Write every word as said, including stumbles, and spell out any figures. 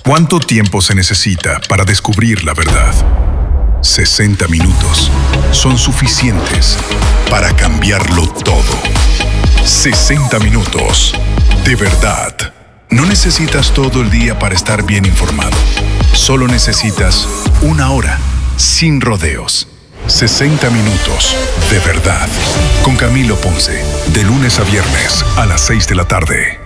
¿Cuánto tiempo se necesita para descubrir la verdad? sesenta minutos son suficientes para cambiarlo todo. sesenta minutos de verdad. No necesitas todo el día para estar bien informado. Solo necesitas una hora sin rodeos. sesenta minutos de verdad. Con Camilo Ponce, de lunes a viernes a las seis de la tarde.